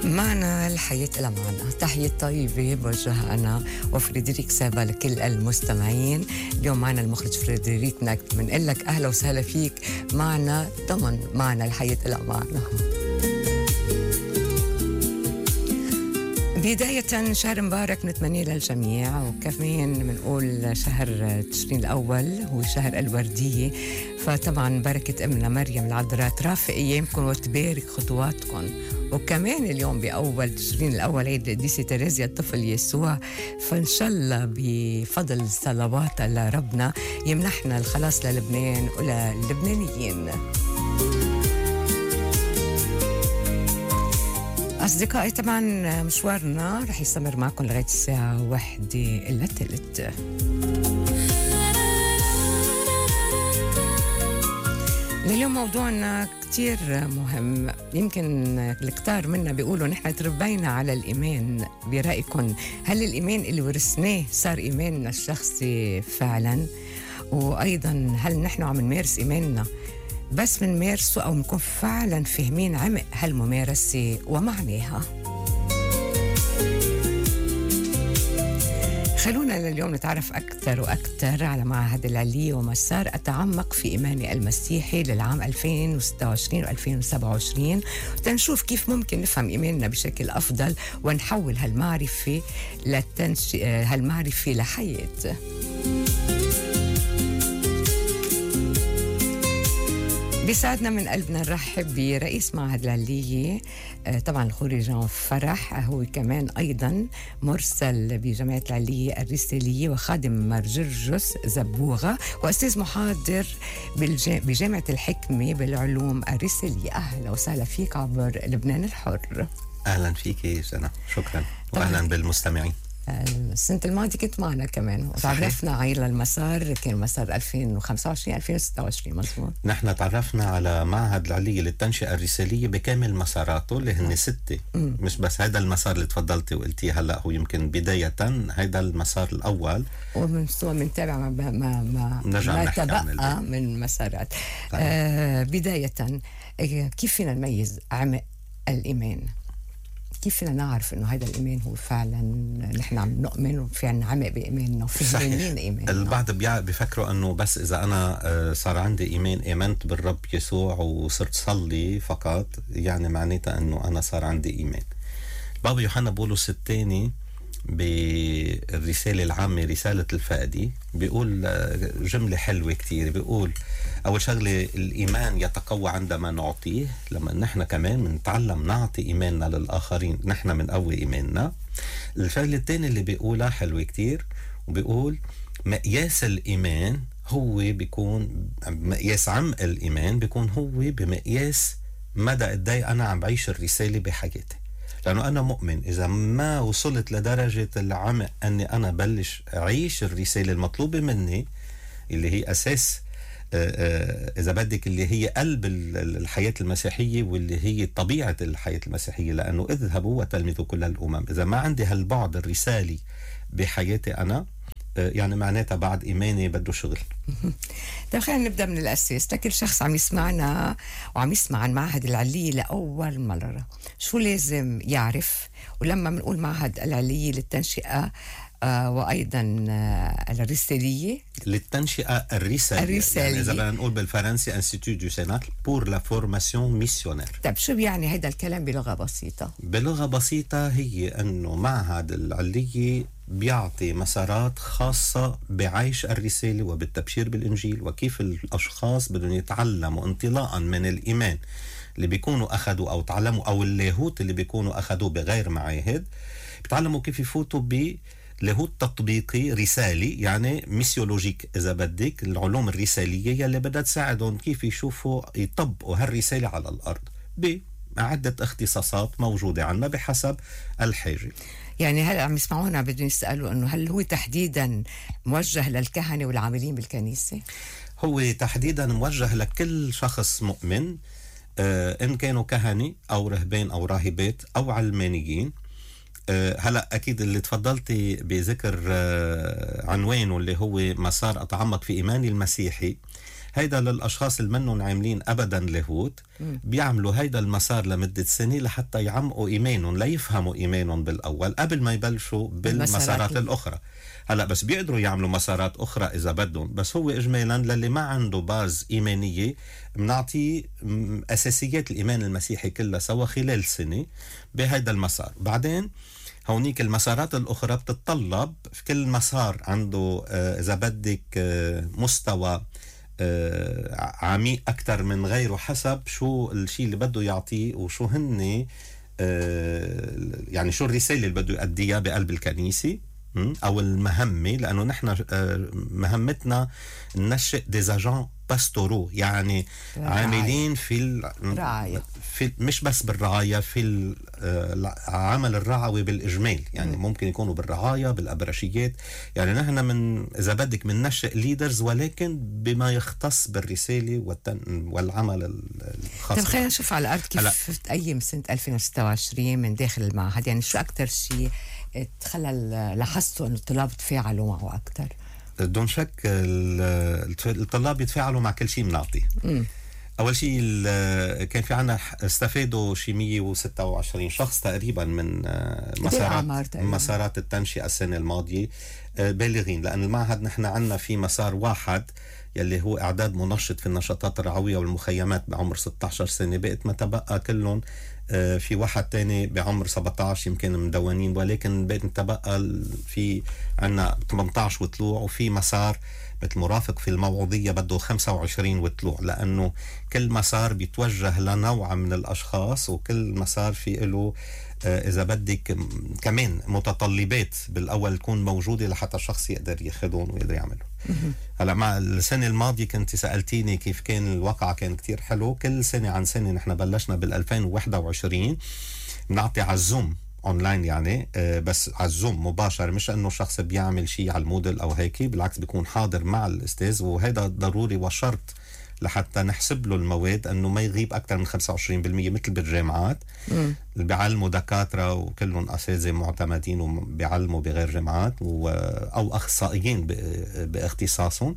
معنا الحياة إلى معنا. تحية طيبة بوجهها أنا وفريدريك سابا لكل المستمعين. اليوم معنا المخرج فريدريك نكت، بنقول لك أهلا وسهلا فيك معنا ضمن معنا الحياة إلى معنا. بداية شهر مبارك نتمنى للجميع، وكمان بنقول شهر تشرين الأول هو شهر الوردية، فطبعا بركة أمنا مريم العذراء ترافق أيامكم وتبارك خطواتكم. وكمان اليوم بأول تشرين الأول عيد القديسة تريزيا الطفل يسوع، فإن شاء الله بفضل صلوات لربنا يمنحنا الخلاص للبنان وللبنانيين. أصدقائي طبعا مشوارنا رح يستمر معكم لغاية الساعة 1:15. اليوم موضوعنا كتير مهم. يمكن الكتار منا بيقولوا نحن تربينا على الإيمان. برأيكم هل الإيمان اللي ورثناه صار إيماننا الشخصي فعلا؟ وأيضا هل نحن عم نمارس إيماننا بس منمارسه أو نكون فعلا فاهمين عمق هالممارسة ومعناها؟ خلونا لليوم نتعرف أكثر وأكثر على معهد العلية ومسار أتعمق في إيماني المسيحي للعام 2026 و2027، تنشوف كيف ممكن نفهم إيماننا بشكل أفضل ونحول هالمعرفة لحياة. بيسعدنا من قلبنا نرحب برئيس معهد العلية طبعا الخوري جان فرح، هو كمان أيضا مرسل بجامعة العلية الرسالية وخادم مرجرجس زبوغة وأستاذ محاضر بجامعة الحكمة بالعلوم الرسالية. أهلا وسهلا فيك عبر لبنان الحر. أهلا فيك جنى، شكرا، وأهلا بالمستمعين. السنة الماضية كنت معنا كمان وتعرفنا على المسار، كان مسار 2025-2026 مظبوط. نحن تعرفنا على معهد العلية للتنشئة الرسالية بكامل مساراته اللي هن 6، مش بس هذا المسار اللي تفضلتي وقلتيه هلا، هو يمكن بداية هذا المسار الأول ومن منتابع ما تبقى من مسارات. بداية كيف فينا نميز عمق الإيمان؟ كيف فينا نعرف انه هذا الايمان هو فعلا نحن عم نؤمن وفعلا عمق بايماننا وفاهمين ايماننا؟ البعض بيفكروا انه بس اذا انا صار عندي ايمان، امنت بالرب يسوع وصرت صلي فقط، يعني معناتها انه انا صار عندي ايمان. بابا يوحنا بولس الثاني بالرسالة العامة رسالة الفادي بيقول جملة حلوة كتير. بيقول أول شغلة الإيمان يتقوى عندما نعطيه، لما نحن كمان منتعلم نعطي إيماننا للآخرين نحن من قوي إيماننا. الشغلة الثانية اللي بيقولها حلوة كتير، وبيقول مقياس الإيمان هو بيكون مقياس عمق الإيمان، بيكون هو بمقياس مدى قدي أنا عم بعيش الرسالة بحياتي. لأنه أنا مؤمن إذا ما وصلت لدرجة العمق أني أنا بلش أعيش الرسالة المطلوبة مني اللي هي أساس إذا بدك اللي هي قلب الحياة المسيحية واللي هي طبيعة الحياة المسيحية، لأنه اذهبوا وتلمذوا كل الأمم، إذا ما عندي هالبعد الرسالي بحياتي أنا يعني معناتها بعد إيماني بده شغل. طيب خلينا نبدأ من الأساس لكل شخص عم يسمعنا وعم يسمع عن معهد العلية لأول مرة، شو لازم يعرف؟ ولما بنقول معهد العلية للتنشئة وأيضا الرسالية للتنشئة الرسالية. يعني إذا بدنا نقول بالفرنسي انستيتو دو سينات بور لا فورماسيون ميسيونير. طيب شو يعني هذا الكلام بلغة بسيطة؟ بلغة بسيطة هي أنه معهد العلية بيعطي مسارات خاصة بعيش الرسالة وبالتبشير بالإنجيل، وكيف الأشخاص بدهم يتعلموا انطلاقا من الإيمان اللي بيكونوا أخذوا أو تعلموا أو اللاهوت اللي بيكونوا أخذوه بغير معاهد، بيتعلموا كيف يفوتوا لاهوت تطبيقي رسالي، يعني ميسيولوجيك إذا بدك، العلوم الرسالية اللي بدها تساعدهم كيف يشوفوا يطبقوا هالرسالة على الأرض بعدة اختصاصات موجودة عنا بحسب الحاجة. يعني هل عم يسمعونا بدهم يسألوا أنه هل هو تحديدا موجه للكهنة والعاملين بالكنيسة؟ هو تحديدا موجه لكل شخص مؤمن، إن كانوا كهنة أو رهبان أو راهبات أو علمانيين. هلا اكيد اللي تفضلتي بذكر عنوانه اللي هو مسار اتعمق في ايماني المسيحي، هيدا للأشخاص اللي منهم عاملين أبدا لاهوت، بيعملوا هيدا المسار لمدة سنة لحتى يعمقوا إيمانهم، ليفهموا إيمانهم بالأول قبل ما يبلشوا بالمسارات الأخرى. هلا بس بيقدروا يعملوا مسارات أخرى إذا بدهم، بس هو إجمالا للي ما عنده باز إيمانية بنعطيه أساسيات الإيمان المسيحي كلها سوا خلال سنة بهيدا المسار. بعدين هونيك المسارات الأخرى بتتطلب في كل مسار عنده إذا بدك مستوى عميق أكتر من غيره حسب شو الشيء اللي بده يعطيه وشو هن يعني شو الرسالة اللي بده يؤديها بقلب الكنيسة أو المهمة. لأنه نحن مهمتنا ننشئ ديزاجان باستورو، يعني عاملين في الرعاية، في مش بس بالرعاية، في العمل الرعوي بالإجمال، يعني ممكن يكونوا بالرعاية بالأبرشيات. يعني نحن من إذا بدك من نشئ ليدرز ولكن بما يختص بالرسالة والعمل الخاص. طيب خلينا نشوف على الأرض كيف تقيم سنة 2026 من داخل المعهد. يعني شو أكتر شيء تخلى لاحظتوا أنه الطلاب تفاعلوا معه أكتر؟ دون شك الطلاب يتفاعلوا مع كل شيء بنعطي. أول شيء كان في عنا استفادوا شي 126 شخص تقريبا من مسارات التنشئة السنة الماضية بالغين، لأن المعهد نحن عنا في مسار واحد يلي هو إعداد منشط في النشاطات الرعوية والمخيمات بعمر 16 سنة، بقت ما تبقى كلهم في واحد تاني بعمر 17 يمكن مدونين، ولكن بقت متبقى في عنا 18 وطلوع، وفي مسار مثل مرافق في الموعظية بده 25 وطلوع، لأنه كل مسار بيتوجه لنوع من الأشخاص، وكل مسار في له إذا بدك كمان متطلبات بالأول تكون موجودة لحتى الشخص يقدر ياخدهم ويقدر يعملهم. هلا مع السنة الماضية كنت سألتيني كيف كان الواقع، كان كتير حلو. كل سنة عن سنة نحن بلشنا بال2021 نعطي على الزوم اونلاين، يعني بس على الزوم مباشر، مش انه شخص بيعمل شيء على الموديل او هيك، بالعكس بيكون حاضر مع الاستاذ، وهذا ضروري وشرط لحتى نحسب له المواد انه ما يغيب اكثر من 25%، مثل بالجامعات اللي بيعلموا دكاتره وكلهم اساتذه معتمدين وبيعلموا بغير جامعات او اخصائيين باختصاصهم.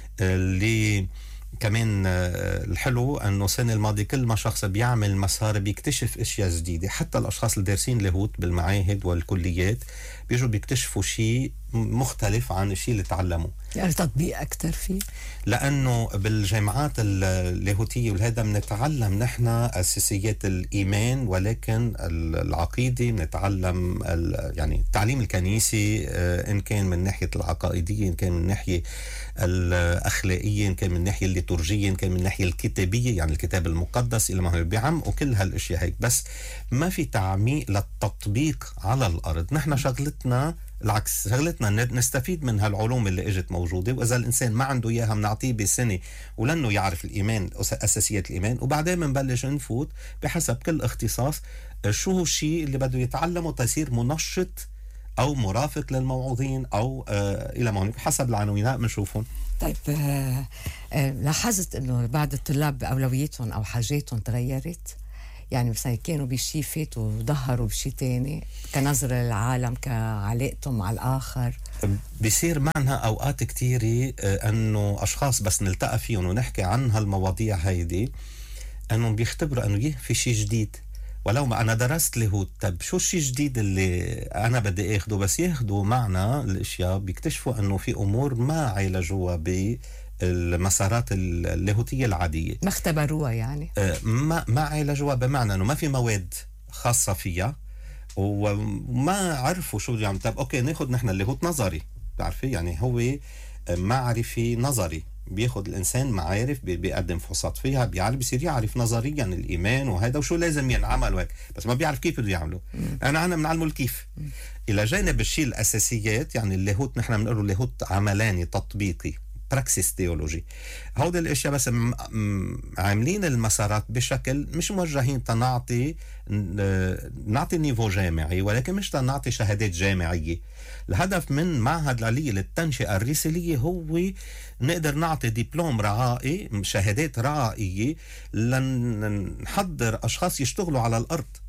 اللي كمان الحلو انه السنه الماضيه كل ما شخص بيعمل مسار بيكتشف اشياء جديده، حتى الاشخاص اللي دارسين لاهوت بالمعاهد والكليات بيجوا بيكتشفوا شيء مختلف عن الشيء اللي تعلموه، يعني تطبيق اكثر فيه. لانه بالجامعات اللاهوتيه والهذا بنتعلم نحن اساسيات الايمان، ولكن العقيده بنتعلم يعني التعليم الكنيسي، ان كان من ناحيه العقائديه، ان كان من ناحيه الاخلاقيه، ان كان من ناحيه الليتورجيه، ان كان من ناحيه الكتابيه، يعني الكتاب المقدس الى ما هو بيعمقوا كل هالاشياء هيك، بس ما في تعميق للتطبيق على الارض. نحن شغلتنا العكس، شغلتنا نستفيد من هالعلوم اللي اجت موجوده، واذا الانسان ما عنده اياها بنعطيه بسنه ولانه يعرف الايمان، اساسيات الايمان، وبعدين بنبلش نفوت بحسب كل اختصاص شو هو الشيء اللي بده يتعلمه تصير منشط او مرافق للموعوظين او الى ما هو حسب العناوين بنشوفهم. طيب لاحظت انه بعض الطلاب اولوياتهم او حاجاتهم تغيرت؟ يعني مثلا كانوا بشيء فات وظهروا بشيء تاني، كنظرة للعالم، كعلاقتهم مع الآخر. بيصير معنا أوقات كتيرة أنه أشخاص بس نلتقى فيهم ونحكي عن هالمواضيع هيدي أنهم بيختبروا أنه في شيء جديد، ولو ما أنا درست لاهوت، طب شو الشيء الجديد اللي أنا بدي أخده؟ بس ياخدوا معنا الأشياء بيكتشفوا أنه في أمور ما عالجوها المسارات اللاهوتية العادية، ما اختبروها، يعني ما عالجوها، بمعنى انه ما في مواد خاصة فيها وما عرفوا شو يعني. طب اوكي ناخد نحن اللاهوت نظري، بتعرفي يعني هو معرفي نظري، بياخد الانسان معارف بيقدم فحوصات فيها، بيعرف بيصير يعرف نظريا الايمان وهذا وشو لازم ينعمل وهيك، بس ما بيعرف كيف بده يعمله. انا بنعلمه الكيف الى جانب الشيء الاساسيات. يعني اللاهوت نحن بنقول اللاهوت عملاني تطبيقي، براكسيس تيولوجي. هودي الاشياء بس عاملين المسارات بشكل مش موجهين تنعطي نيفو جامعي، ولكن مش تنعطي شهادات جامعية. الهدف من معهد العلي للتنشئة الرسالية هو نقدر نعطي دبلوم رعائي، شهادات رعائية، لنحضر أشخاص يشتغلوا على الأرض،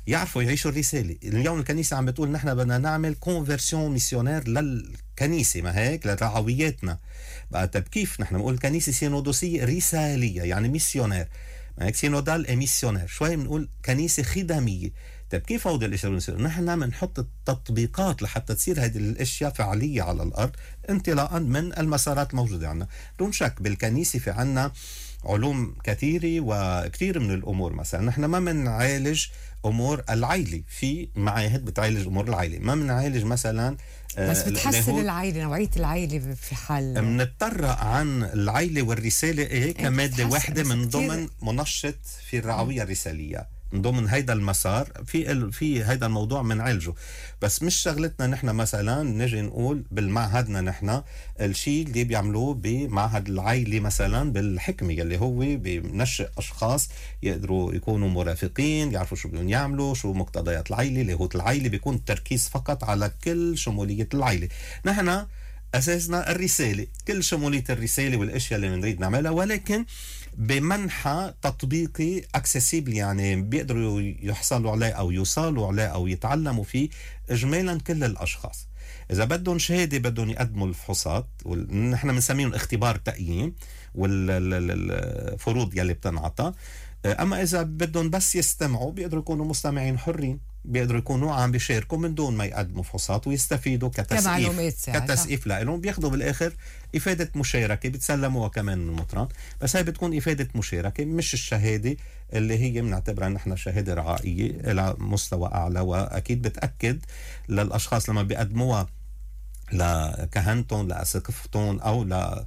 يعرفوا يعيشوا الرسالة. اليوم الكنيسة عم بتقول نحن بدنا نعمل كونفرسيون ميسيونير للكنيسة، ما هيك لرعوياتنا بقى. طب كيف نحن بنقول كنيسة سينودوسية رسالية يعني ميسيونير، ما هيك سينودال ميسيونير، شوي بنقول كنيسة خدمية. طيب كيف هودي الاشياء بنصير؟ نحن بنحط التطبيقات لحتى تصير هذه الاشياء فعاليه على الارض انطلاقا من المسارات الموجوده عندنا. دون شك بالكنيسه في عندنا علوم كثيره وكثير من الامور. مثلا نحن ما بنعالج امور العائله، في معاهد بتعالج امور العائله، ما بنعالج مثلا بس بتحسن العائله، نوعيه العائله في حال بنتطرق عن العائله والرساله ايه كماده واحده من ضمن منشط في الرعويه الرساليه، من ضمن هيدا المسار في هيدا الموضوع بنعالجه. بس مش شغلتنا نحن مثلا نجي نقول بالمعهدنا نحن الشيء اللي بيعملوه بمعهد العائلة مثلا بالحكمة اللي هو بنشئ أشخاص يقدروا يكونوا مرافقين، يعرفوا شو بدهم يعملوا، شو مقتضيات العائلة، لاهوت العائلة، بيكون التركيز فقط على كل شمولية العائلة. نحن أساسنا الرسالة، كل شمولية الرسالة والأشياء اللي بنريد نعملها، ولكن بمنحى تطبيقي اكسسيبل، يعني بيقدروا يحصلوا عليه او يوصلوا عليه او يتعلموا فيه اجمالا كل الاشخاص. اذا بدهم شهاده بدهم يقدموا الفحوصات، نحن بنسميهم اختبار تقييم والفروض يلي بتنعطى. اما اذا بدهم بس يستمعوا بيقدروا يكونوا مستمعين حرين، بيقدروا يكونوا عم بيشاركوا من دون ما يقدموا فحوصات ويستفيدوا كتسقيف لهم، بياخذوا بالاخر افاده مشاركه بتسلموها كمان من المطران. بس هي بتكون افاده مشاركه مش الشهاده اللي هي بنعتبرها نحن شهاده رعائيه الى مستوى اعلى، واكيد بتاكد للاشخاص لما بيقدموها لكهنتهم لأسقفتهم أو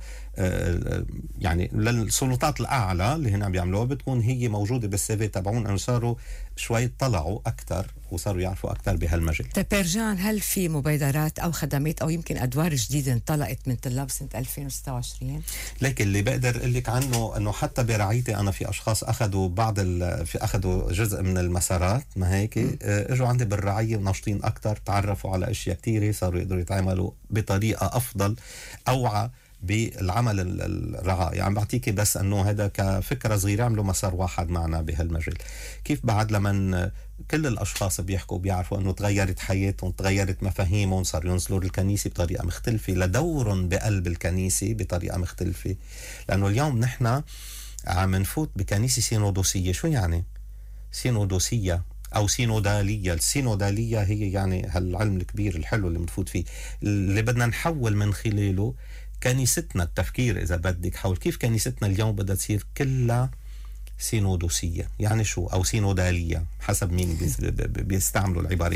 يعني للسلطات الأعلى اللي هنا بيعملوها، بتكون هي موجودة بالسيفي تبعون أنه صاروا شوي طلعوا أكتر وصاروا يعرفوا أكتر بهالمجال. طيب بيرجان، هل في مبادرات أو خدمات أو يمكن أدوار جديدة انطلقت من طلاب سنة 2026؟ لكن اللي بقدر أقول لك عنه أنه حتى برعايتي أنا في أشخاص أخذوا أخذوا جزء من المسارات، ما هيك اجوا عندي بالرعاية وناشطين أكتر، تعرفوا على أشياء كتيرة، صاروا يقدروا يتعاملوا بطريقة أفضل أوعى بالعمل الرعائي. عم بعطيكي بس انه هذا كفكره صغيره، عملوا مسار واحد معنا بهالمجال. كيف بعد لما كل الاشخاص بيحكوا بيعرفوا انه تغيرت حياتهم، تغيرت مفاهيمهم، صاروا ينزلوا للكنيسه بطريقه مختلفه، لدورهم بقلب الكنيسه بطريقه مختلفه. لانه اليوم نحن عم نفوت بكنيسه سينودوسيه. شو يعني سينودوسيه او سينوداليه؟ السينوداليه هي يعني هالعلم الكبير الحلو اللي بنفوت فيه، اللي بدنا نحول من خلاله كنيستنا التفكير إذا بدك حول كيف كنيستنا اليوم بدها تصير كلها سينودوسية. يعني شو؟ أو سينودالية حسب مين بيستعملوا العبارة.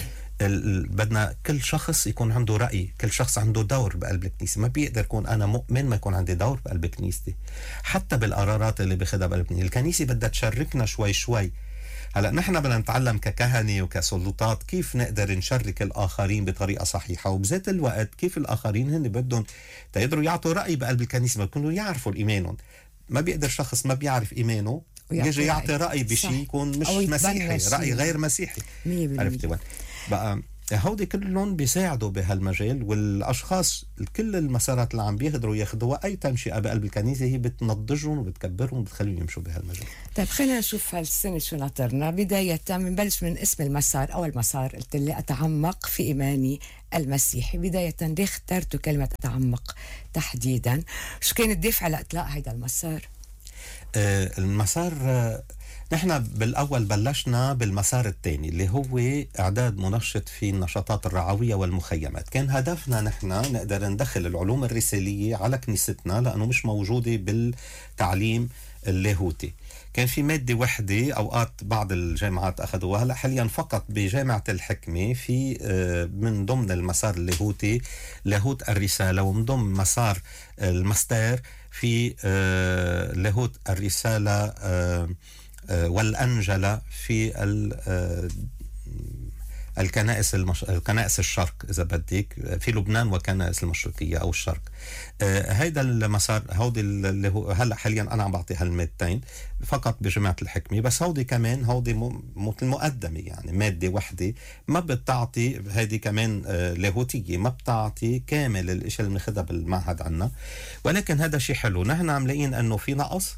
بدنا كل شخص يكون عنده رأي، كل شخص عنده دور بقلب الكنيسة. ما بيقدر يكون أنا مؤمن ما يكون عندي دور بقلب كنيستي، حتى بالقرارات اللي بياخدها بقلب الكنيسة. الكنيسة بدها تشاركنا شوي شوي. هلا نحن بدنا نتعلم ككهنة وكسلطات كيف نقدر نشارك الآخرين بطريقة صحيحة، وبذات الوقت كيف الآخرين هن بدهم يقدروا يعطوا رأي بقلب الكنيسة، ما يكونوا يعرفوا الإيمانهم. ما بيقدر شخص ما بيعرف إيمانه يجي يعطي رأي بشيء يكون مش مسيحي، رأي غير مسيحي. عرفتي وين بقى؟ هودي كلهم بيساعدوا بهالمجال، والاشخاص كل المسارات اللي عم بيقدروا ياخذوها اي تنشئه بقلب الكنيسه هي بتنضجهم وبتكبرهم وبتخليهم يمشوا بهالمجال. طيب خلينا نشوف هالسنه شو ناطرنا. بدايه بنبلش من اسم المسار. اول مسار قلت لي اتعمق في ايماني المسيحي. بدايه ليه اخترتوا كلمه اتعمق تحديدا؟ شو كان الدافع لاطلاق هذا المسار؟ المسار نحن بالأول بلشنا بالمسار الثاني اللي هو إعداد منشط في النشاطات الرعوية والمخيمات. كان هدفنا نحن نقدر ندخل العلوم الرسالية على كنيستنا لأنه مش موجودة بالتعليم اللاهوتي. كان في مادة وحدة أوقات بعض الجامعات أخذوها، هلا حاليا فقط بجامعة الحكمة في من ضمن المسار اللاهوتي لاهوت الرسالة، ومن ضمن مسار الماستر في لاهوت الرسالة والأنجلة في الكنائس الشرق إذا بدك، في لبنان وكنائس المشرقية أو الشرق. هيدا المسار هودي اللي هو هلا حاليا أنا عم بعطي هالمادتين فقط بجامعة الحكمة، بس هودي كمان هودي مقدمة، يعني مادة وحدة ما بتعطي، هيدي كمان لاهوتية ما بتعطي كامل الاشياء اللي بناخدها بالمعهد عنا. ولكن هذا شيء حلو، نحن عم لاقيين أنه في نقص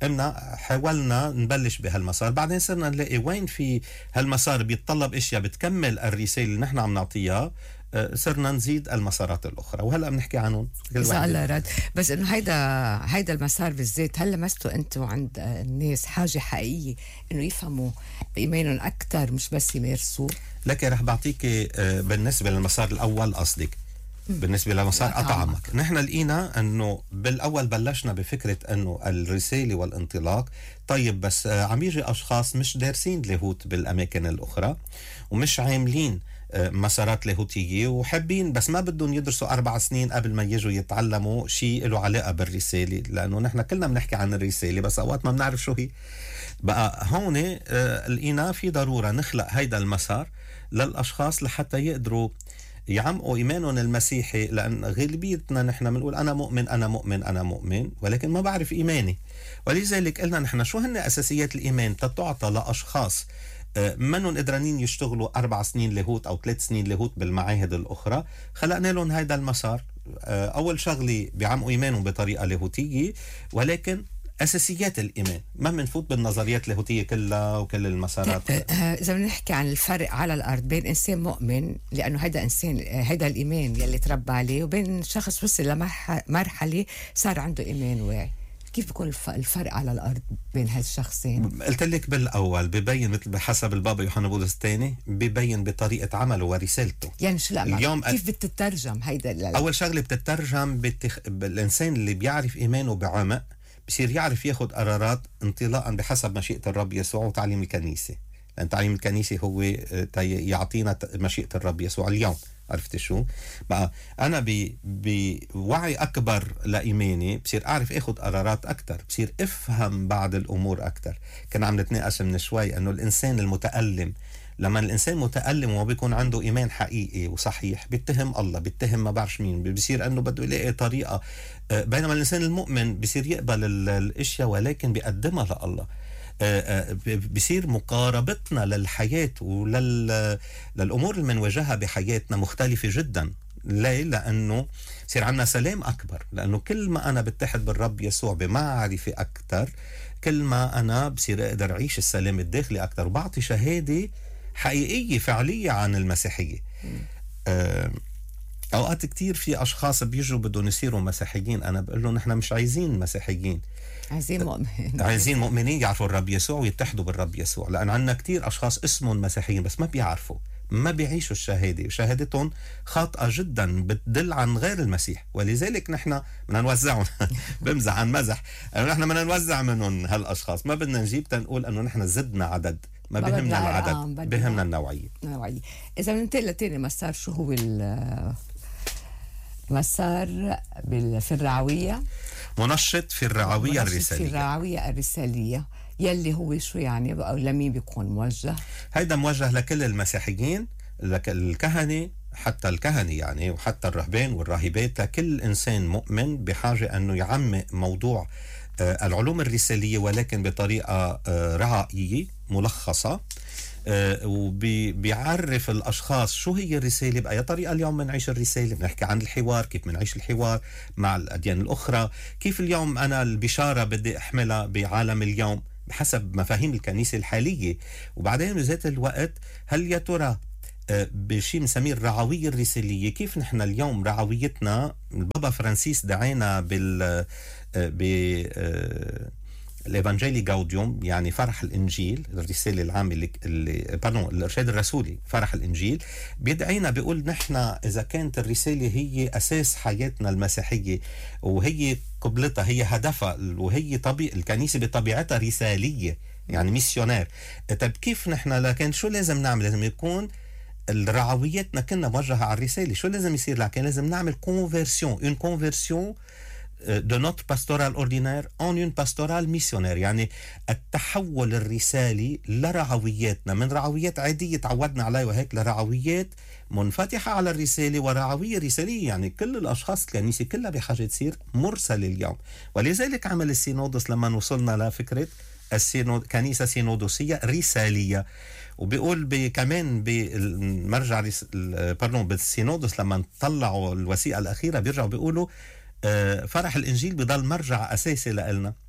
قمنا حاولنا نبلش بهالمسار، بعدين صرنا نلاقي وين في هالمسار بيتطلب اشياء بتكمل الرسالة اللي نحن عم نعطيها، صرنا نزيد المسارات الأخرى وهلأ بنحكي عنهم. إذا الله راد. بس إنه هيدا المسار بالذات، هل لمستوا أنتوا عند الناس حاجة حقيقية إنه يفهموا بإيمانهم أكتر مش بس يمارسوا؟ لك رح بعطيك بالنسبة للمسار الأول قصدك بالنسبة لمسار أطعمك. نحن لقينا أنه بالأول بلشنا بفكرة أنه الرسالة والانطلاق، طيب بس عم يجي أشخاص مش دارسين لاهوت بالأماكن الأخرى ومش عاملين مسارات لاهوتية وحابين بس ما بدهم يدرسوا 4 سنين قبل ما يجوا يتعلموا شيء له علاقة بالرسالة، لأنه نحن كلنا بنحكي عن الرسالة بس أوقات ما بنعرف شو هي. بقى هون لقينا في ضرورة نخلق هيدا المسار للأشخاص لحتى يقدروا يعمقوا إيمانهم المسيحي، لأن غالبيتنا نحن بنقول أنا مؤمن أنا مؤمن أنا مؤمن ولكن ما بعرف إيماني. ولذلك قلنا نحن شو هن أساسيات الإيمان تتعطى لأشخاص منهم قدرانين يشتغلوا 4 سنين لاهوت أو 3 سنين لاهوت بالمعاهد الأخرى. خلقنا لهم هيدا المسار. أول شغلة بيعمقوا إيمانهم بطريقة لاهوتية، ولكن أساسيات الإيمان ما بنفوت بالنظريات اللاهوتية كلها وكل المسارات. إذا بنحكي عن الفرق على الأرض بين إنسان مؤمن، لأنه هيدا إنسان هيدا الإيمان يلي تربى عليه، وبين شخص وصل لمرحلة صار عنده إيمان واعي، كيف بيكون الفرق على الأرض بين هالشخصين؟ قلت لك بالأول ببين مثل بحسب البابا يوحنا بولس الثاني ببين بطريقة عمله ورسالته. يعني شو اليوم كيف بتترجم هيدا أول شغلة بتترجم الإنسان اللي بيعرف إيمانه بعمق بصير يعرف ياخد قرارات انطلاقا بحسب مشيئة الرب يسوع وتعليم الكنيسة، لأن تعليم الكنيسة هو يعطينا مشيئة الرب يسوع اليوم. عرفت شو؟ بقى أنا بوعي أكبر لإيماني بصير أعرف أخد قرارات أكتر، بصير أفهم بعض الأمور أكتر. كان عم نتناقش من شوي أنه الإنسان المتألم، لما الإنسان متألم وما بيكون عنده إيمان حقيقي وصحيح بيتهم الله، بيتهم ما بعرفش مين، بصير أنه بده يلاقي طريقة. بينما الإنسان المؤمن بصير يقبل الأشياء ولكن بيقدمها لله. بصير مقاربتنا للحياة وللأمور اللي منواجهها بحياتنا مختلفة جدا. ليه؟ لأنه بصير عنا سلام أكبر، لأنه كل ما أنا بتحد بالرب يسوع بمعرفة أكتر كل ما أنا بصير أقدر أعيش السلام الداخلي أكتر وبعطي شهادة حقيقية فعلية عن المسيحية. أوقات كتير في أشخاص بيجوا بدهم يصيروا مسيحيين، أنا بقول لهم نحن مش عايزين مسيحيين، عايزين مؤمنين، عايزين مؤمنين يعرفوا الرب يسوع ويتحدوا بالرب يسوع. لأن عندنا كتير أشخاص اسمهم مسيحيين بس ما بيعرفوا، ما بيعيشوا الشهادة، وشهادتهم خاطئة جدا بتدل عن غير المسيح. ولذلك نحن بدنا نوزعهم بمزح عن مزح، نحن بدنا نوزع منهم هالأشخاص، ما بدنا نجيب تنقول أنه نحن زدنا عدد، ما بهمنا العدد، بهمنا النوعية. إذا بننتقل لتاني مسار، شو هو المسار في الرعوية؟ منشط في الرعوية الرسالية. في الرعوية الرسالية يلي هو شو يعني بقى لمين بيكون موجه؟ هيدا موجه لكل المسيحيين، الكهنة، حتى الكهنة يعني، وحتى الرهبان والراهبات، لكل إنسان مؤمن بحاجة أنه يعمق موضوع العلوم الرسالية ولكن بطريقة رعائية ملخصة، وبيعرف الأشخاص شو هي الرسالة، بأي طريقة اليوم بنعيش الرسالة. بنحكي عن الحوار، كيف بنعيش الحوار مع الأديان الأخرى، كيف اليوم أنا البشارة بدي أحملها بعالم اليوم بحسب مفاهيم الكنيسة الحالية. وبعدين بذات الوقت هل يا ترى بشيء بنسميه الرعوية الرسالية، كيف نحن اليوم رعويتنا، البابا فرانسيس دعينا الإيفانجيلي جاوديوم، يعني فرح الإنجيل، الرسالة العامة الإرشاد الرسولي فرح الإنجيل، بيدعينا بيقول نحن إذا كانت الرسالة هي أساس حياتنا المسيحية وهي قبلتها، هي هدفها، وهي الكنيسة بطبيعتها رسالية يعني ميسيونير. طيب كيف نحن لكن شو لازم نعمل؟ لازم يكون الرعويتنا كنا موجهة على الرسالة. شو لازم يصير؟ لكن لازم نعمل كونفرسيون de notre pastoral ordinaire en une pastorale missionnaire، يعني التحول الرسالي لرعوياتنا من رعويات عادية تعودنا عليها وهيك لرعويات منفتحة على الرسالة ورعوية رسالية. يعني كل الأشخاص الكنيسة كلها بحاجة تصير مرسلة اليوم. ولذلك عمل السينودس لما وصلنا لفكرة كنيسة سينودوسية رسالية. وبيقول كمان بالمرجع بالسينودس لما طلعوا الوثيقة الأخيرة بيرجعوا بيقولوا فرح الإنجيل بضل مرجع أساسي لنا،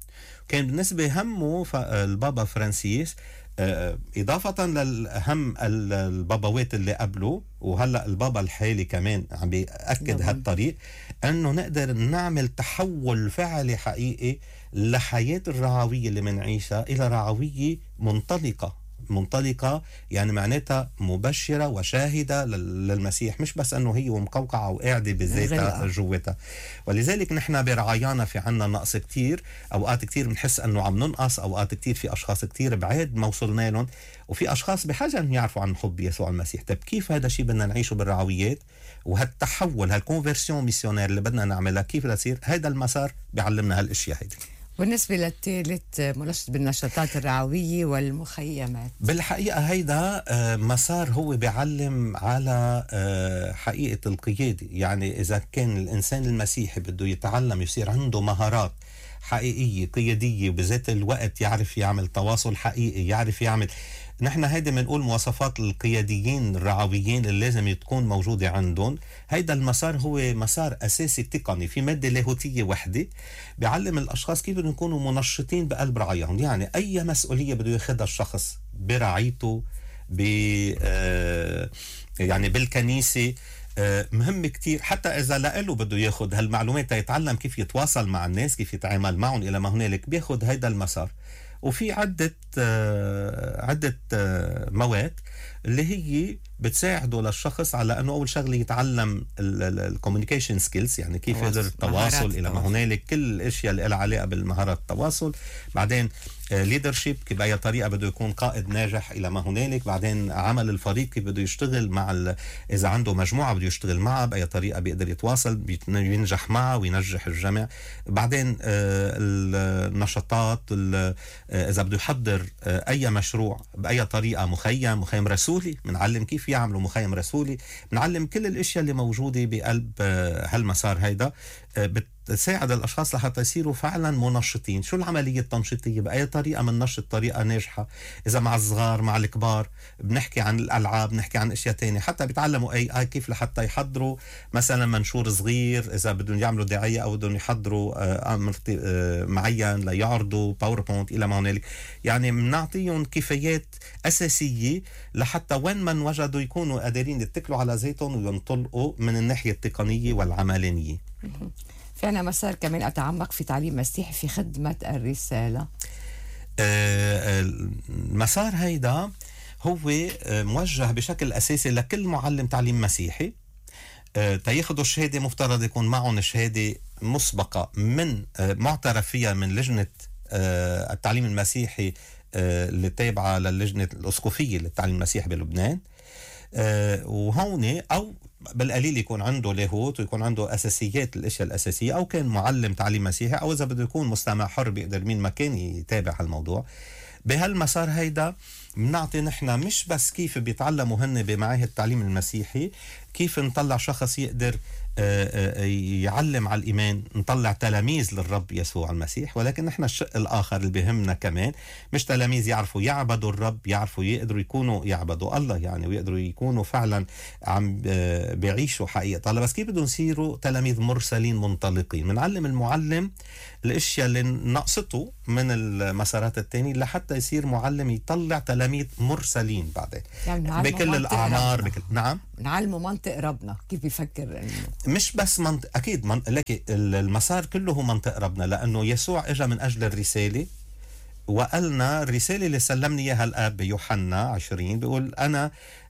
كان بالنسبة همه البابا فرانسيس إضافة للهم البابوات اللي قبله، وهلأ البابا الحالي كمان عم بيأكد هالطريق، أنه نقدر نعمل تحول فعلي حقيقي لحياة الرعوية اللي منعيشها إلى رعوية منطلقة، يعني معناتها مبشرة وشاهدة للمسيح، مش بس أنه هي مقوقعة وقاعدة بذاتها جواتها. ولذلك نحن برعايانا في عنا نقص كتير، أوقات كتير بنحس أنه عم ننقص، أوقات كتير في أشخاص كتير بعيد ما وصلنا لهم، وفي أشخاص بحاجة أن يعرفوا عن حب يسوع المسيح. طيب كيف هذا الشيء بدنا نعيشه بالرعويات؟ وهالتحول هالكونفرسيون ميسيونير اللي بدنا نعملها كيف لتصير؟ هذا المسار بيعلمنا هالاشياء هيدي. بالنسبة للثالث منشط بالنشاطات الرعوية والمخيمات، بالحقيقة هيدا مسار هو بيعلم على حقيقة القيادة. يعني إذا كان الإنسان المسيحي بده يتعلم يصير عنده مهارات حقيقية قيادية، وبذات الوقت يعرف يعمل تواصل حقيقي، يعرف يعمل، نحن هيدا بنقول مواصفات القياديين الرعويين اللي لازم تكون موجودة عندهم. هيدا المسار هو مسار أساسي تقني، في مادة لاهوتية وحدة بيعلم الأشخاص كيف بدهم يكونوا منشطين بقلب رعاياهم. يعني أي مسؤولية بده ياخدها الشخص برعايته يعني بالكنيسة مهم كتير، حتى إذا لقله بده ياخد هالمعلومات يتعلم كيف يتواصل مع الناس، كيف يتعامل معهم إلى ما هنالك، بياخد هيدا المسار. وفي عدة مواد اللي هي بتساعده للشخص على أنه أول شغلة يتعلم الكوميونيكيشن سكيلز، يعني كيف يقدر التواصل إلى ما هنالك، كل الأشياء اللي لها علاقة بالمهارات التواصل. بعدين ليدرشيب، كيف بأي طريقة بده يكون قائد ناجح إلى ما هنالك. بعدين عمل الفريق، كيف بده يشتغل مع إذا عنده مجموعة بده يشتغل معها بأي طريقة بيقدر يتواصل ينجح معها وينجح الجميع. بعدين النشاطات، إذا بده يحضر أي مشروع بأي طريقة، مخيم رسولي، بنعلم كيف يعملوا مخيم رسولي، بنعلم كل الأشياء اللي موجودة بقلب هالمسار هيدا، بتساعد الأشخاص لحتى يصيروا فعلا منشطين. شو العملية التنشيطية؟ بأي طريقة مننشط طريقة ناجحة، إذا مع الصغار مع الكبار، بنحكي عن الألعاب، بنحكي عن أشياء تانية، حتى بيتعلموا AI كيف لحتى يحضروا مثلا منشور صغير، إذا بدهم يعملوا دعاية أو بدهم يحضروا أمر معين ليعرضوا باوربوينت إلى ما هنالك. يعني بنعطيهم كفايات أساسية لحتى وين من وجدوا يكونوا قادرين يتكلوا على ذاتهم وينطلقوا من الناحية التقنية والعملانية. فأنا مسار كمان أتعمق في تعليم مسيحي في خدمة الرسالة. المسار هيدا هو موجه بشكل أساسي لكل معلم تعليم مسيحي. تاخدوا الشهادة مفترض يكون معهم شهادة مسبقة من معترف فيها من لجنة التعليم المسيحي اللي تابعة للجنة الأسقفية للتعليم المسيحي بلبنان. وهون أو بالقليل يكون عنده لاهوت ويكون عنده أساسيات الأشياء الأساسية، أو كان معلم تعليم مسيحي، أو إذا بده يكون مستمع حر بيقدر مين ما كان يتابع هالموضوع. بهالمسار هيدا بنعطي نحن مش بس كيف بيتعلموا هن بمعاهد التعليم المسيحي كيف نطلع شخص يقدر يعلم على الإيمان، نطلع تلاميذ للرب يسوع المسيح، ولكن نحن الشق الآخر اللي بيهمنا كمان مش تلاميذ يعرفوا يعبدوا الرب، يعرفوا يقدروا يكونوا يعبدوا الله يعني، ويقدروا يكونوا فعلا عم بيعيشوا حقيقة الله، بس كيف بدهم يصيروا تلاميذ مرسلين منطلقين. بنعلم المعلم الاشياء اللي نقصته من المسارات التانية لحتى يصير معلم يطلع تلاميذ مرسلين بعدين يعني بكل الأعمار نعم نعلمه منطق ربنا كيف بيفكر مش بس منطق أكيد لكن المسار كله هو منطق ربنا، لأنه يسوع إجا من أجل الرسالة، وقالنا الرسالة اللي سلمني إياها الآب بيوحنا 20 بيقول أنا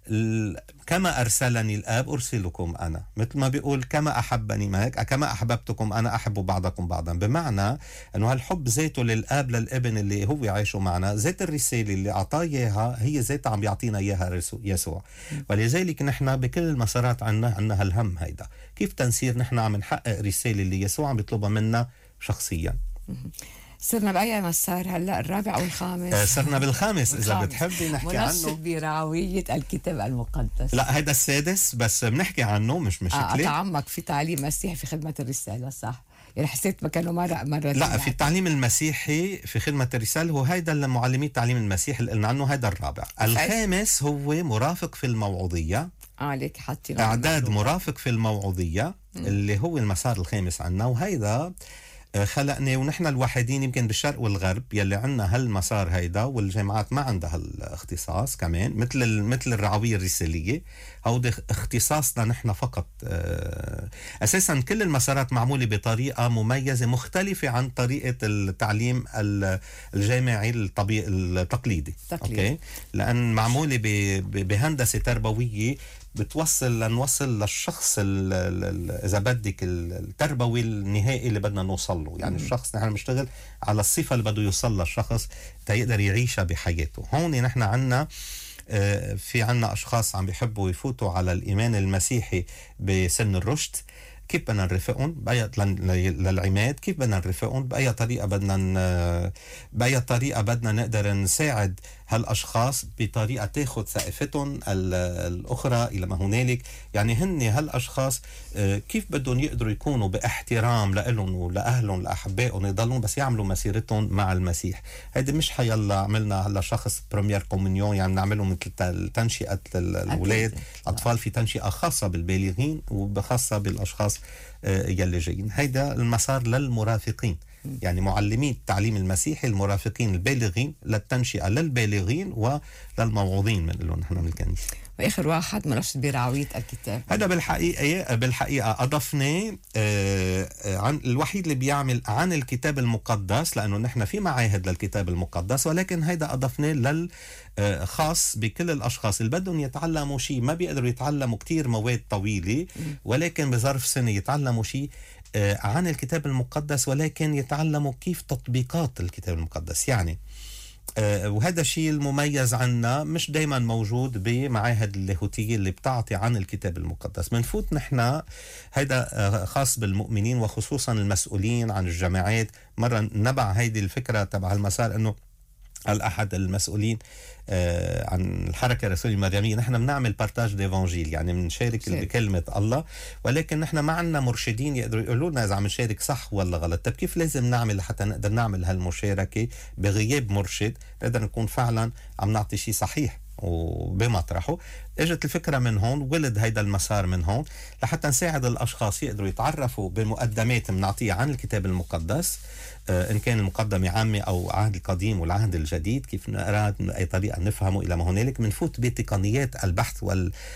كما أرسلني الآب أرسلكم أنا، مثل ما بيقول كما أحبني ما هيك كما أحببتكم أنا أحب بعضكم بعضا، بمعنى أنه هالحب ذاته للآب للابن اللي هو عايشه معنا، ذات الرسالة اللي أعطاه إياها هي ذاتها عم يعطينا إياها يسوع. ولذلك نحن بكل المسارات عنا هالهم هيدا، كيف تنسير نحن عم نحقق رسالة اللي يسوع عم يطلبها منا شخصيا. صرنا بأي مسار هلا، الرابع أو الخامس؟ صرنا بالخامس إذا بتحبي نحكي عنه. منشط برعوية الكتاب المقدس. لا هيدا السادس بس بنحكي عنه مش مشكلة. أتعمق في تعليم مسيحي في خدمة الرسالة صح؟ يعني حسيت مكانه مرة لا في التعليم المسيحي في خدمة الرسالة هو هيدا المعلمين التعليم المسيحي اللي قلنا عنه، هيدا الرابع. الخامس هو مرافق في الموعظية. ليك حاطين إعداد مرافق في الموعظية اللي هو المسار الخامس عنا، وهيدا خلقنا ونحن الوحيدين يمكن بالشرق والغرب يلي عنا هالمسار هيدا، والجامعات ما عندها هالاختصاص كمان، مثل الرعوية الرسالية. هودي اختصاصنا نحن فقط. أساسا كل المسارات معمولة بطريقة مميزة مختلفة عن طريقة التعليم الجامعي التقليدي. أوكي؟ لأن معمولة بهندسة تربوية لنوصل للشخص إذا بدك التربوي النهائي اللي بدنا نوصل له. يعني الشخص نحن بنشتغل على الصفة اللي بده يوصل للشخص تيقدر يعيشها بحياته. هون نحن عنا في عنا أشخاص عم بيحبوا يفوتوا على الإيمان المسيحي بسن الرشد. كيف بدنا نرفقهم للعماد؟ كيف بدنا نرفقهم؟ بأي طريقة بدنا نقدر نساعد هالأشخاص بطريقة تاخد ثقافتهم الأخرى إلى ما هنالك. يعني هن هالأشخاص كيف بدهم يقدروا يكونوا باحترام لهم ولأهلهم لأحبائهم، يضلون بس يعملوا مسيرتهم مع المسيح. هيدا مش حيلا عملنا هلا شخص بريمير كومونيون، يعني نعمله مثل تنشئة الأولاد الأطفال في تنشئة خاصة بالبالغين وخاصة بالأشخاص يلي جايين. هيدا المسار للمرافقين، يعني معلمي التعليم المسيحي المرافقين البالغين للتنشئة للبالغين وللموعوظين من لهم نحن من الكنيسة. وآخر واحد منشط برعوية الكتاب. هذا بالحقيقة أضفناه عن الوحيد اللي بيعمل عن الكتاب المقدس، لأنه نحن في معاهد للكتاب المقدس، ولكن هيدا أضفناه خاص بكل الأشخاص اللي بدهم يتعلموا شيء ما بيقدروا يتعلموا كتير مواد طويلة، ولكن بظرف سنة يتعلموا شيء عن الكتاب المقدس، ولكن يتعلموا كيف تطبيقات الكتاب المقدس. يعني وهذا الشيء المميز عنا مش دايما موجود بمعاهد اللاهوتية اللي بتعطي عن الكتاب المقدس. منفوت نحن هيدا خاص بالمؤمنين وخصوصا المسؤولين عن الجامعات. مرة نبع هيدي الفكرة تبع المسار انه الأحد المسؤولين عن الحركة الرسولية المريمية، نحن بنعمل بارتاج ديفانجيل، يعني بنشارك بكلمة الله، ولكن نحن ما عندنا مرشدين يقدروا يقولوا لنا إذا عم نشارك صح ولا غلط. طب كيف لازم نعمل حتى نقدر نعمل هالمشاركة بغياب مرشد نقدر نكون فعلا عم نعطي شيء صحيح وبمطرحه؟ اجت الفكرة من هون، ولد هيدا المسار من هون لحتى نساعد الأشخاص يقدروا يتعرفوا بمقدمات بنعطيها عن الكتاب المقدس، إن كان المقدمة عامة أو عهد القديم والعهد الجديد، كيف نقرأ بأي طريقة نفهمه إلى ما هنالك. منفوت بتقنيات البحث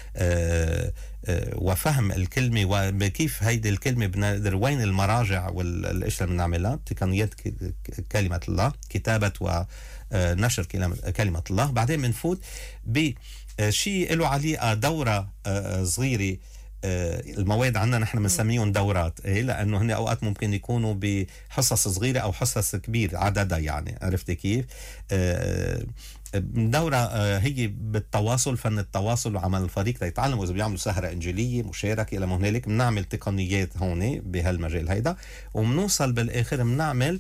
وفهم الكلمة، وكيف هيدي الكلمة بنقدر وين المراجع والاشياء اللي بنعملها، تقنيات كلمة الله، كتابة ونشر كلمة الله. بعدين منفوت بشيء له علاقة دورة صغيرة. المواد عندنا نحن بنسميهم دورات، لانه هن اوقات ممكن يكونوا بحصص صغيره او حصص كبيره عددها، يعني عرفتي كيف؟ دورة هي بالتواصل، فن التواصل وعمل الفريق يتعلموا إذا بيعملوا سهرة إنجيلية مشاركة إلى ما هنالك. بنعمل تقنيات هون بهالمجال هيدا، وبنوصل بالآخر بنعمل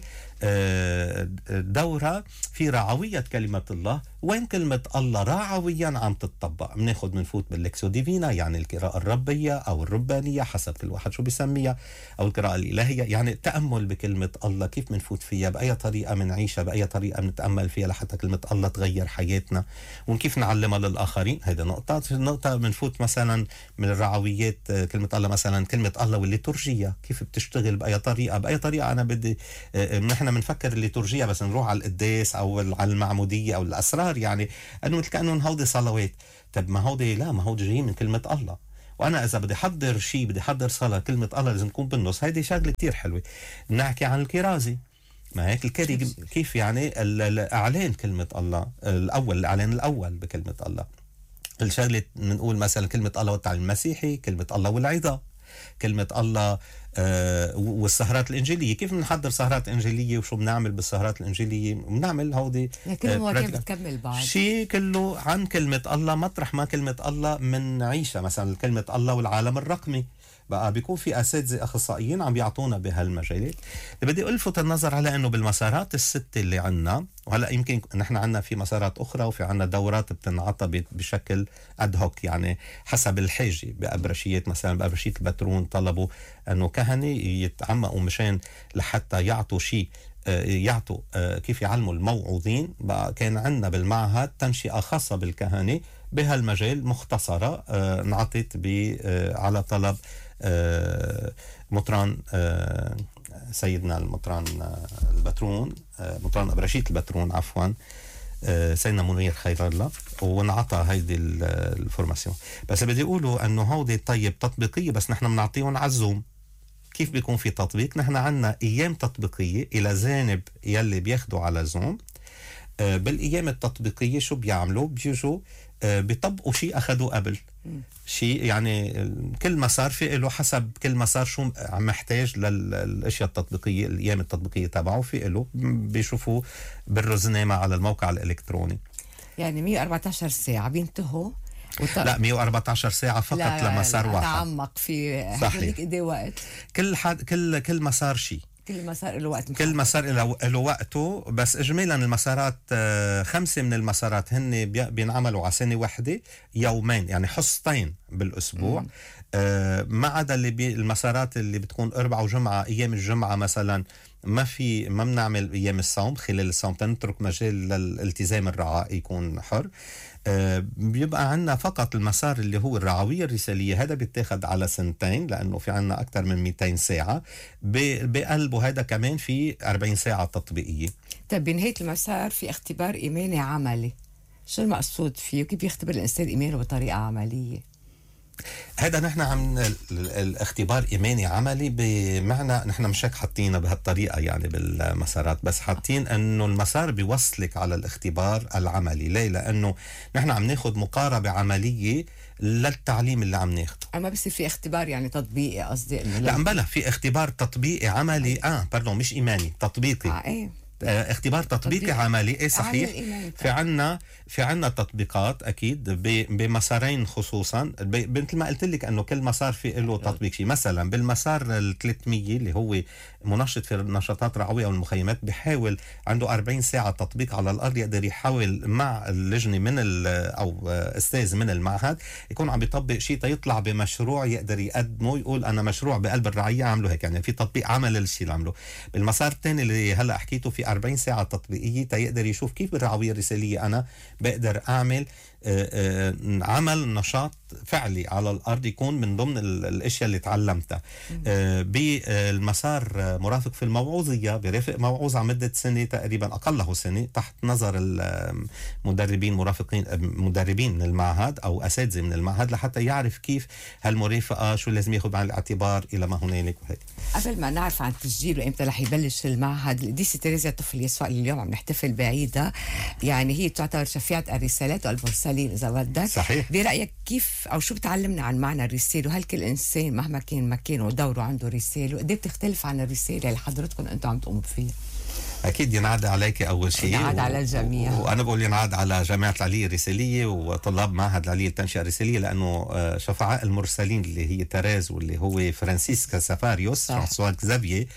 دورة في رعوية كلمة الله، وين كلمة الله رعويا عم تتطبق. بناخد منفوت باللكسو ديفينا، يعني القراءة الربية أو الربانية حسب كل واحد شو بيسميها، أو القراءة الإلهية، يعني التأمل بكلمة الله، كيف منفوت فيها، بأي طريقة منعيشها، بأي طريقة منتأمل فيها لحتى كلمة الله تغير حياتنا، وكيف نعلمها للآخرين. هيدا نقطة منفوت مثلا من الرعويات كلمة الله، مثلا كلمة الله والليتورجية كيف بتشتغل، بأي طريقة أنا بدي نحن بنفكر الليتورجية بس نروح على القداس أو على المعمودية أو الأسرار، يعني أنه كأنهم هودي صلوات. طب ما هودي لا، ما هودي جايين من كلمة الله، وأنا إذا بدي أحضر شيء، بدي أحضر صلاة، كلمة الله لازم تكون بالنص. هيدي شغلة كتير حلوة. نحكي عن الكرازة، ما هيك الكري كيف يعني الإعلان كلمة الله الأول، الإعلان الأول بكلمة الله. الشغلة بنقول مثلا كلمة الله والتعليم المسيحي، كلمة الله والعظة، كلمة الله والسهرات الإنجيلية. كيف بنحضر سهرات إنجيلية وشو بنعمل بالسهرات الإنجيلية؟ بنعمل هودي كل مواضيع بتكمل بعض، شيء كله عن كلمة الله، مطرح ما كلمة الله من عيشة. مثلا كلمة الله والعالم الرقمي، بقى بيكون في أساتذة أخصائيين عم بيعطونا بهالمجالات. بدي ألفت النظر على أنه بالمسارات الستة اللي عنا، وهلأ يمكن نحن عنا في مسارات أخرى وفي عنا دورات بتنعطى بشكل أدهوك، يعني حسب الحاجة. بأبرشيات مثلا بأبرشية البترون طلبوا أنه كهنة يتعمقوا مشان لحتى يعطوا شيء، يعطوا كيف يعلموا الموعوظين. بقى كان عنا بالمعهد تنشئة خاصة بالكهنة بهالمجال مختصرة، انعطت على طلب مطران سيدنا المطران البترون، مطران أبرشيت البترون عفوا، سيدنا منير خير الله، ونعطى هيدي الفورماسيون. بس بدي أقوله أنه هودي طيب تطبيقية بس نحن بنعطيهم على الزوم. كيف بيكون في تطبيق؟ نحن عنا أيام تطبيقية إلى جانب يلي بياخدوا على زوم. بالأيام التطبيقية شو بيعملوا؟ بيجوا بيطبقوا شيء أخدوا قبل شيء، يعني كل مسار في له حسب كل مسار شو عم محتاج للأشياء التطبيقية، الأيام التطبيقية تبعه في له بيشوفوا بالرزنامة على الموقع الإلكتروني. يعني 114 ساعة بينتهوا لا 114 ساعة فقط لمسار واحد. تعمق في هيك قد وقت كل مسار شيء، كل مسار له وقت، كل مسار له وقته. بس اجمالا المسارات 5 من المسارات هن بينعملوا على سنه واحده، يومين يعني حصتين بالاسبوع. ما عدا المسارات اللي بتكون 4 وجمعه. ايام الجمعه مثلا ما بنعمل ايام الصوم، خلال الصوم تنترك مجال للالتزام الرعاء يكون حر. بيبقى عنا فقط المسار اللي هو الرعوية الرسالية، هذا بيتاخد على 2 لأنه في عنا أكثر من 200 ساعة. بقلبه هذا كمان في 40 ساعة تطبيقية. طيب بنهاية المسار في اختبار إيماني عملي، شو المقصود فيه وكيف يختبر الإنسان إيمانه بطريقة عملية؟ هذا نحن عم الاختبار إيماني عملي، بمعنى نحن مش هيك حاطينه بهالطريقة يعني بالمسارات، بس حاطين انه المسار بيوصلك على الاختبار العملي. ليه؟ لانه نحن عم ناخد مقاربة عملية للتعليم اللي عم ناخده. اما بس في اختبار يعني تطبيقي، قصدي انه لا بلا في اختبار تطبيقي عملي. باردون مش إيماني، تطبيقي. ايه اختبار تطبيقي عملي. ايه صحيح. في عنا تطبيقات اكيد بمسارين خصوصا. مثل ما قلت لك انه كل مسار في له تطبيق شيء. مثلا بالمسار ال300 اللي هو منشط في النشاطات الرعويه والمخيمات، بحاول عنده 40 ساعه تطبيق على الارض، يقدر يحاول مع اللجنه من او استاذ من المعهد يكون عم بيطبق شيء تيطلع بمشروع يقدر يقدمه، يقول انا مشروع بقلب الرعيه عملوا هيك، يعني في تطبيق عمل للشيء اللي عمله. بالمسار الثاني اللي هلا حكيته في 40 ساعة تطبيقية تيقدر يشوف كيف بالرعوية الرسالية أنا بقدر أعمل عمل نشاط فعلي على الأرض يكون من ضمن الأشياء اللي تعلمتها. بالمسار مرافق في الموعوظية، برافق موعوظ على مدة سنة تقريبا، أقله سنة، تحت نظر المدربين مدربين من المعهد أو أساتذة من المعهد، لحتى يعرف كيف هالمرافقة شو لازم ياخذ بعين الاعتبار إلى ما هنالك. وهيك قبل ما نعرف عن تسجيله إمتى رح يبلش المعهد، القديسة تريزيا طفل يسوع اللي اليوم عم نحتفل بعيدها، يعني هي تعتبر شفيعة الرسالات والمرسلين إذا بدك. صحيح. برأيك كيف أو شو بتعلمنا عن معنى الرسالة؟ وهل كل إنسان مهما كان مكانه ودوره عنده رسالة؟ وقد ايه بتختلف عن الرسالة اللي حضرتكم أنتم عم تقوموا فيها؟ أكيد ينعاد عليك أول شيء، ينعاد على الجميع. وأنا بقول ينعاد على جامعة العلية الرسالية وطلاب معهد العلية للتنشئة الرسالية، لأنه شفعاء المرسلين اللي هي تيريز واللي هو فرانسيسكا سافاريوس فرانسوا زافييه،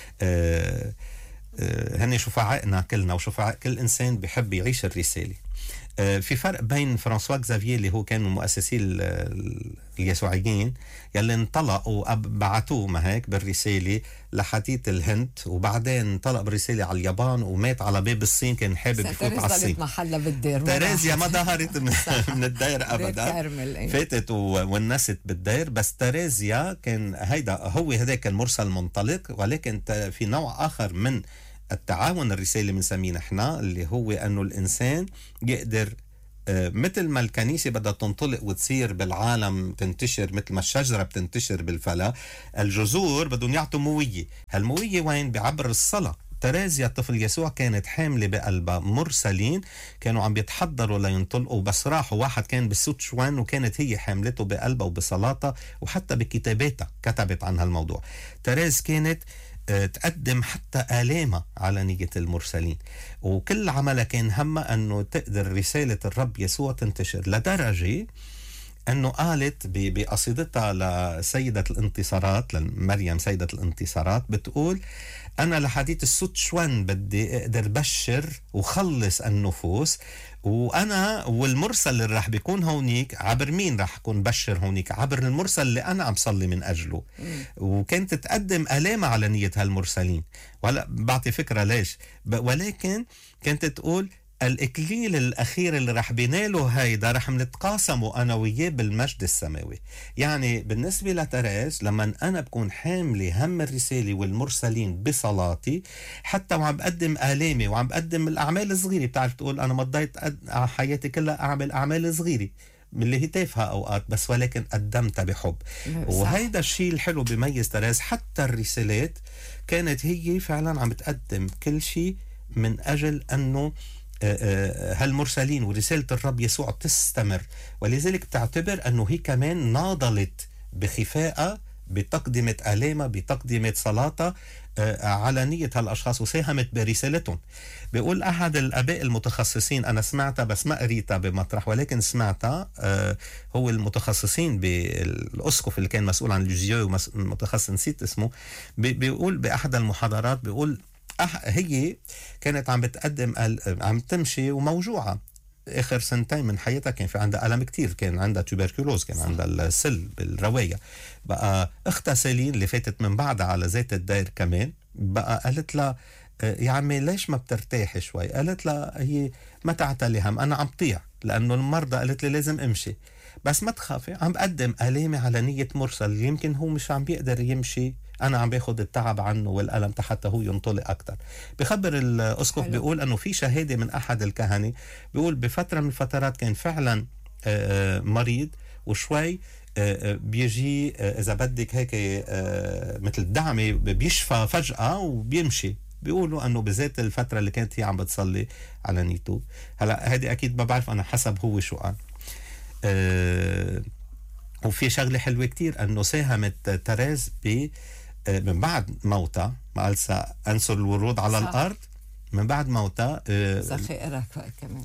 هن شفعائنا كلنا وشفعاء كل إنسان بحب يعيش الرسالة. في فرق بين فرانسوا زافييه اللي هو كان من مؤسسي اليسوعيين يلي انطلقوا بعتوه ما هيك بالرسالة لحديث الهند، وبعدين انطلق بالرسالة على اليابان ومات على باب الصين، كان حابب يفوت على الصين. محلها بالدير، تريزيا ما ظهرت من الدير ابدا، فاتت ونست بالدير. بس تريزيا كان هو هذاك المرسل منطلق، ولكن في نوع اخر من التعاون الرسالي بنسميه نحن، اللي هو انه الانسان يقدر مثل ما الكنيسة بدها تنطلق وتصير بالعالم تنتشر مثل ما الشجرة بتنتشر بالفلا، الجذور بدهم يعطوا موية. هالموية وين؟ بعبر الصلاة. تريزيا طفل يسوع كانت حاملة بقلبها مرسلين كانوا عم بيتحضروا لينطلقوا، بس راحوا واحد كان بالسوتشوان وكانت هي حاملته بقلبها وبصلاتها وحتى بكتاباتها كتبت عن هالموضوع. تريز كانت تقدم حتى آلامة على نية المرسلين، وكل عملها كان همها أنه تقدر رسالة الرب يسوع تنتشر، لدرجة أنه قالت بقصيدتها لسيدة الانتصارات، لمريم سيدة الانتصارات، بتقول أنا لحديث السوتشوان بدي أقدر بشر وخلص النفوس، وأنا والمرسل اللي راح بيكون هونيك عبر مين راح أكون بشر هونيك؟ عبر المرسل اللي أنا عم صلي من أجله. وكانت تقدم ألامة على نية هالمرسلين، وهلا بعطي فكرة ليش، ولكن كانت تقول الإكليل الأخير اللي رح بيناله هيدا رح منتقاسمه أنا وياه بالمجد السماوي. يعني بالنسبة لتريز لما أنا بكون حاملة هم الرسالة والمرسلين بصلاتي، حتى وعم بقدم آلامي وعم بقدم الأعمال الصغيرة، بتعرف تقول أنا مضيت حياتي كلها أعمل أعمال صغيرة اللي هي تافهة أوقات، بس ولكن قدمتها بحب. وهيدا الشيء الحلو بيميز تريز، حتى الرسالات كانت هي فعلا عم بتقدم كل شيء من أجل أنه هالمرسلين ورسالة الرب يسوع تستمر. ولذلك تعتبر أنه هي كمان ناضلت بخفاءة بتقدمة آلامة، بتقدمة صلاتها على نية هالأشخاص وساهمت برسالتهم. بيقول أحد الآباء المتخصصين، أنا سمعتها بس ما قريتها بمطرح ولكن سمعتها، هو المتخصصين بالأسقف اللي كان مسؤول عن الجيو متخصص نسيت اسمه، بيقول بأحد المحاضرات، بيقول هي كانت عم بتقدم عم تمشي وموجوعة آخر سنتين من حياتها، كان في عندها ألم كتير، كان عندها توبركلوز، كان عندها السل بالرواية. بقى أختها سيلين اللي فاتت من بعدها على ذات الدير كمان، بقى قالت لها يا عمي ليش ما بترتاحي شوي؟ قالت لها هي ما تعتلي هم، أنا عم طيع لأنه المرضى قالت لي لازم أمشي، بس ما تخافي عم بقدم آلامي على نية مرسل، يمكن هو مش عم بيقدر يمشي، أنا عم باخد التعب عنه والألم حتى هو ينطلق أكتر. بخبر الأسقف بيقول أنه في شهادة من أحد الكهنة، بيقول بفترة من الفترات كان فعلا مريض وشوي بيجي إذا بدك هيك مثل الدعمة بيشفى فجأة وبيمشي. بيقولوا أنه بذات الفترة اللي كانت هي عم بتصلي على نيته. هلأ هذه أكيد ما بعرف أنا حسب هو شو قال. وفي شغلة حلوة كتير أنه ساهمت تريز من بعد موتها، ما قال سأنصر الورود على الأرض، من بعد موتها ذخائرها كمان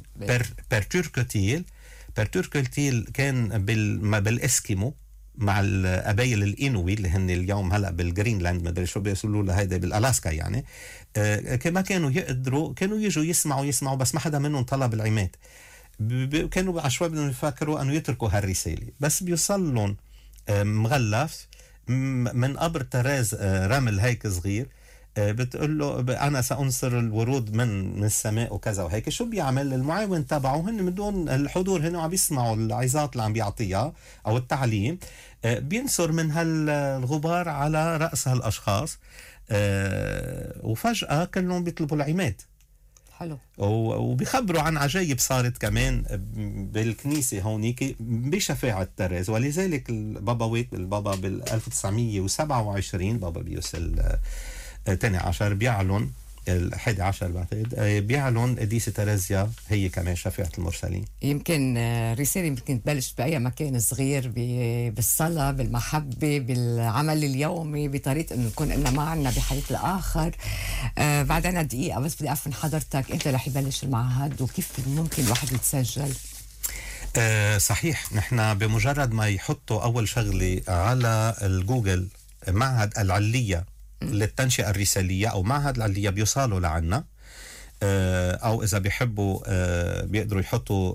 بيرتوركتيل كان بالإسكيمو مع القبائل الإنوي اللي هن اليوم هلأ بالجرينلاند، ما ادري شو بيقولوا له هيدا بالألاسكا يعني. كما كانوا يقدروا كانوا يجوا يسمعوا بس ما حدا منهم طلب العماد. كانوا عشوائي بدهم يفكروا أنه يتركوا هالرسالة، بس بيوصل لهم مغلف من قبر تريز رمل هيك صغير، بتقول له أنا سأنصر الورود من السماء وكذا وهيك. شو بيعمل المعاون تبعه؟ هن من دون الحضور، هن عم بيسمعوا العظات اللي عم بيعطيها أو التعليم، بينصر من هالغبار على رأس هالأشخاص، وفجأة كلهم بيطلبوا العماد. حلو. وبيخبروا عن عجائب صارت كمان بالكنيسة هونيك بشفاعة تريز. ولذلك البابا بال 1927 بابا بيوس الثاني عشر بيعلن 11 بعتقد بيعلن قديسة تريزيا هي كمان شفيعة المرسلين. يمكن رسالة يمكن تبلش بأي مكان صغير، بالصلاة، بالمحبة، بالعمل اليومي، بطريقة إنه نكون إننا معنا بحياة الآخر. بعدنا دقيقة بس بدي أعرف من حضرتك إمتى رح يبلش المعهد وكيف ممكن الواحد يتسجل؟ صحيح، نحن بمجرد ما يحطوا أول شغلة على الجوجل معهد العلية للتنشئة الرسالية أو معهد العلية بيوصلوا لعنا، أو إذا بيحبوا بيقدروا يحطوا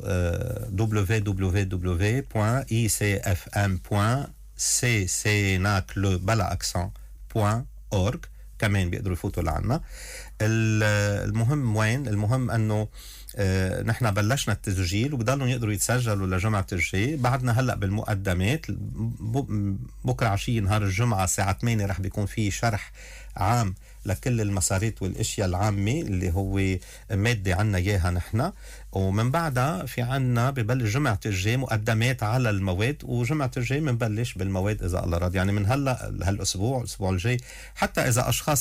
www.icfm.ccnacle.org كمان بيقدروا يفوتوا لعنا. المهم وين؟ المهم أنه نحن بلشنا التسجيل وبضلوا يقدروا يتسجلوا لجمعة الجاي. بعدنا هلأ بالمقدمات، بكرة عشية نهار الجمعة الساعة 8 رح بيكون في شرح عام لكل المسارات والاشياء العامة اللي هو مادة عنا اياها نحن. ومن بعدها في عنا ببلش جمعة الجاي مقدمات على المواد، وجمعة الجاي بنبلش بالمواد اذا الله راد. يعني من هلا هالاسبوع الاسبوع الجاي، حتى اذا اشخاص